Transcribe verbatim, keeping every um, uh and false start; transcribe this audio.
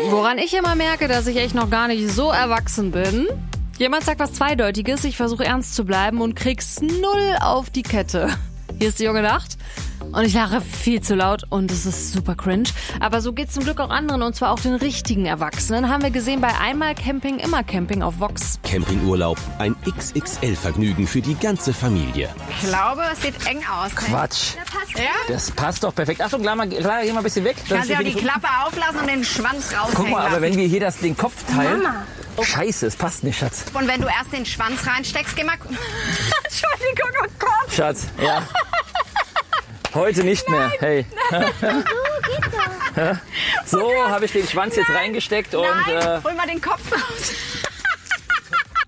Woran ich immer merke, dass ich echt noch gar nicht so erwachsen bin. Jemand sagt was Zweideutiges, ich versuche ernst zu bleiben und krieg's null auf die Kette. Hier ist die junge Nacht und ich lache viel zu laut und es ist super cringe. Aber so geht's zum Glück auch anderen und zwar auch den richtigen Erwachsenen. Haben wir gesehen bei Einmal Camping, immer Camping auf Vox. Campingurlaub, ein X X L-Vergnügen für die ganze Familie. Ich glaube, es sieht eng aus. Quatsch. Ne? Passt, ja? Das passt doch perfekt. Achtung, Clara, Clara, geh mal ein bisschen weg. Kannst du auch die Klappe auflassen und den Schwanz raushängen Guck mal, aber lassen. wenn wir hier das, den Kopf teilen... Mama. Scheiße, es passt nicht, Schatz. Und wenn du erst den Schwanz reinsteckst, geh mal... Entschuldigung, oh Gott. Schatz, ja. Heute nicht mehr. Hey. So habe ich den Schwanz jetzt reingesteckt und Nein, äh, hol mal den Kopf raus.